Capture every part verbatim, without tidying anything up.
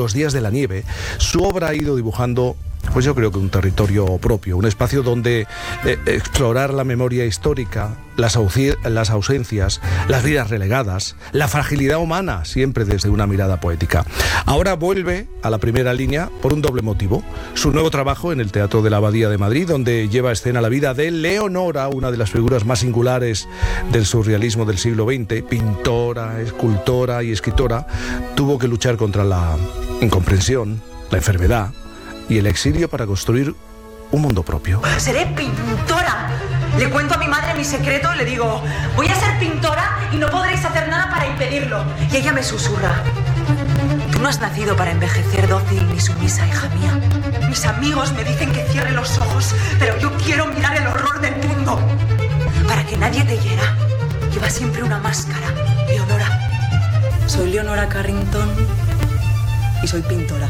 Los días de la nieve, su obra ha ido dibujando, pues yo creo que un territorio propio, un espacio donde eh, explorar la memoria histórica, las, las ausencias, las vidas relegadas, la fragilidad humana, siempre desde una mirada poética. Ahora vuelve a la primera línea por un doble motivo: su nuevo trabajo en el Teatro de la Abadía de Madrid, donde lleva a escena la vida de Leonora, una de las figuras más singulares del surrealismo del siglo veinte, pintora, escultora y escritora. Tuvo que luchar contra la incomprensión, la enfermedad y el exilio para construir un mundo propio. Seré pintora. Le cuento a mi madre mi secreto y le digo: voy a ser pintora y no podréis hacer nada para impedirlo. Y ella me susurra: tú no has nacido para envejecer dócil ni sumisa, hija mía. Mis amigos me dicen que cierre los ojos, pero yo quiero mirar el horror del mundo. Para que nadie te hiera, lleva siempre una máscara, Leonora. Soy Leonora Carrington y soy pintora.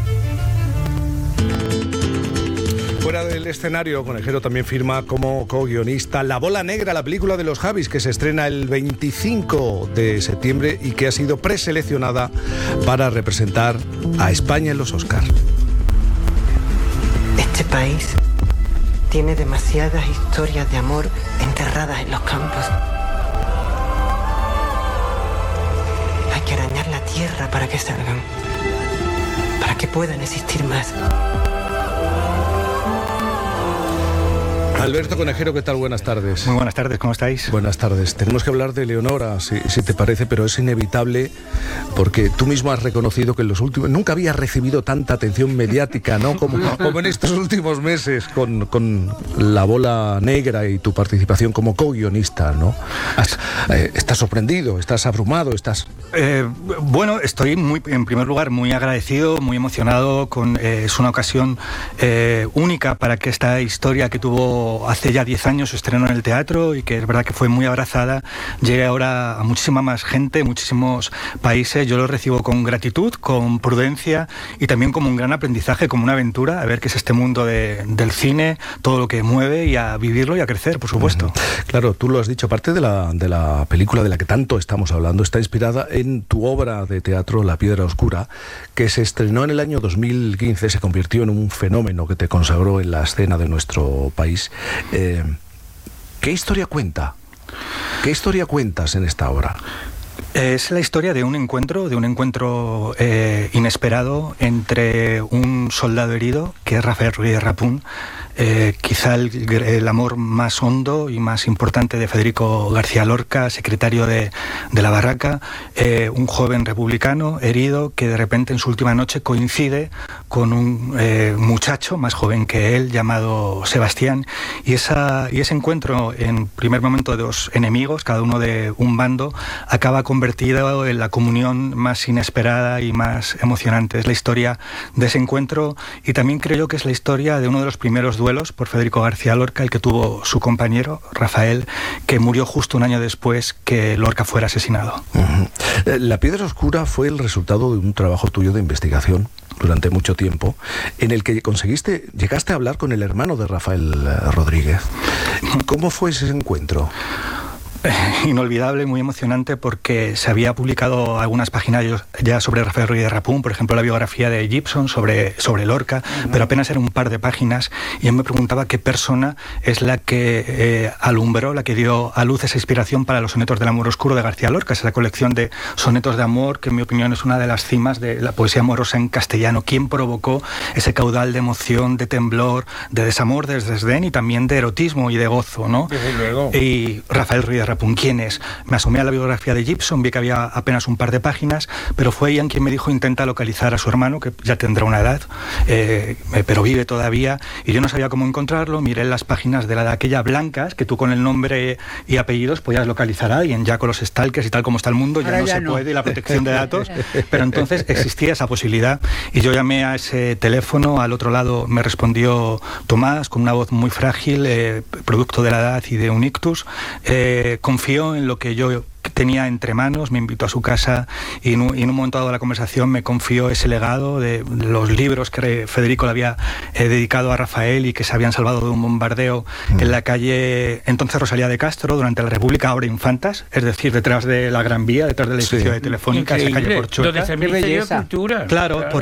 Fuera del escenario, Conejero también firma como co-guionista La Bola Negra, la película de los Javis, que se estrena el veinticinco de septiembre y que ha sido preseleccionada para representar a España en los Oscar. Este país tiene demasiadas historias de amor enterradas en los campos. Hay que arañar la tierra para que salgan, para que puedan existir más. Alberto Conejero, ¿qué tal? Buenas tardes. Muy buenas tardes, ¿cómo estáis? Buenas tardes. Tenemos que hablar de Leonora, si, si te parece, pero es inevitable porque tú mismo has reconocido que en los últimos... Nunca habías recibido tanta atención mediática, ¿no? Como, como en estos últimos meses con, con La Bola Negra y tu participación como co-guionista, ¿no? Has, eh, ¿Estás sorprendido? ¿Estás abrumado? ¿Estás...? Eh, bueno, estoy muy, en primer lugar muy agradecido, muy emocionado. Con, eh, es una ocasión eh, única para que esta historia que tuvo hace ya diez años, se estrenó en el teatro y que es verdad que fue muy abrazada, llegue ahora a muchísima más gente, muchísimos países. Yo lo recibo con gratitud, con prudencia y también como un gran aprendizaje, como una aventura, a ver qué es este mundo de, del cine, todo lo que mueve, y a vivirlo y a crecer, por supuesto. Uh-huh. Claro, tú lo has dicho, parte de la, de la película de la que tanto estamos hablando está inspirada en tu obra de teatro La Piedra Oscura, que se estrenó en el año dos mil quince, se convirtió en un fenómeno que te consagró en la escena de nuestro país. Eh, ¿Qué historia cuenta? ¿Qué historia cuentas en esta obra? Es la historia de un encuentro, de un encuentro eh, inesperado entre un soldado herido, que es Rafael Ruiz de Rapún, eh, quizá el, el amor más hondo y más importante de Federico García Lorca, secretario de, de La Barraca, eh, un joven republicano herido que de repente en su última noche coincide con un eh, muchacho más joven que él llamado Sebastián, y, esa, y ese encuentro, en primer momento de dos enemigos, cada uno de un bando, acaba convertido en la comunión más inesperada y más emocionante. Es la historia de ese encuentro, y también creo yo que es la historia de uno de los primeros duelos por Federico García Lorca, el que tuvo su compañero, Rafael, que murió justo un año después que Lorca fuera asesinado. Uh-huh. La Piedra Oscura fue el resultado de un trabajo tuyo de investigación durante mucho tiempo, en el que conseguiste, llegaste a hablar con el hermano de Rafael Rodríguez. ¿Cómo fue ese encuentro? Inolvidable, muy emocionante, porque se había publicado algunas páginas ya sobre Rafael Ruiz de Rapún, por ejemplo la biografía de Gibson sobre, sobre Lorca, uh-huh. pero apenas era un par de páginas, y él me preguntaba qué persona es la que eh, alumbró, la que dio a luz esa inspiración para los sonetos del amor oscuro de García Lorca, esa colección de sonetos de amor que en mi opinión es una de las cimas de la poesía amorosa en castellano. ¿Quién provocó ese caudal de emoción, de temblor, de desamor, de desdén y también de erotismo y de gozo, ¿no? Desde luego. Y Rafael Ruiz de Rapún, ¿quién es? Me asomé a la biografía de Gibson, vi que había apenas un par de páginas, pero fue Ian quien me dijo: intenta localizar a su hermano, que ya tendrá una edad, eh, pero vive todavía, y yo no sabía cómo encontrarlo. Miré en las páginas de la de aquella blancas, que tú con el nombre y apellidos podías localizar a alguien, ya con los stalkers y tal como está el mundo, ya no, ya se no puede, y la protección de datos, pero entonces existía esa posibilidad, y yo llamé a ese teléfono. Al otro lado me respondió Tomás, con una voz muy frágil, eh, producto de la edad y de un ictus. eh, confío en lo que yo tenía entre manos, me invitó a su casa, y en un, y en un momento dado de la conversación me confió ese legado de los libros que Federico le había eh, dedicado a Rafael y que se habían salvado de un bombardeo mm. en la calle entonces Rosalía de Castro, durante la República, ahora Infantas, es decir, detrás de la Gran Vía, detrás del edificio sí. de Telefónica, esa calle Porchoca. Donde se me cultura. Claro, claro.